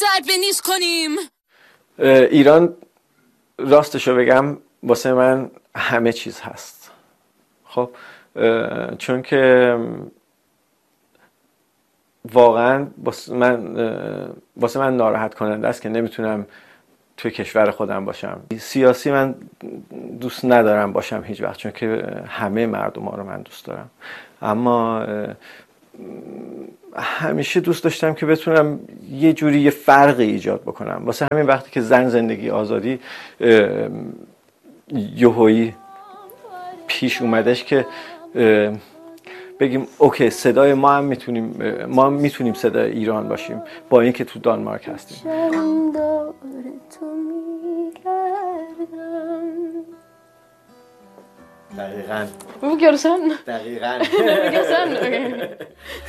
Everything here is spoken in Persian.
صرف نیست کنیم. ایران راستشو بگم واسه من همه چیز هست. خب چون که واقعا واسه من ناراحت کننده است که نمیتونم توی کشور خودم باشم. سیاسی من دوست ندارم باشم هیچ وقت، چون که همه مردم ها رو من دوست دارم، اما همیشه دوست داشتم که بتونم یه جوری یه فرقی ایجاد بکنم. واسه همین وقتی که زن زندگی آزادی یهویی پیش اومدش که بگیم اوکی صدای ما میتونیم صدای ایران باشیم با اینکه تو دانمارک هستیم. دقیقاً. Hvorfor gjorde du sådan? دقیقاً. Du gjorde sådan? Okay.